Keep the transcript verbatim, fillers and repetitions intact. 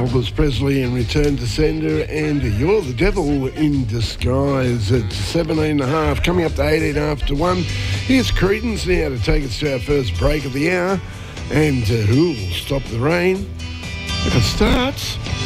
Elvis Presley and Return to Sender, and You're the Devil in Disguise at seventeen and a half, coming up to eighteen after one. Here's Creedence now to take us to our first break of the hour, and uh, who'll stop the rain if it starts?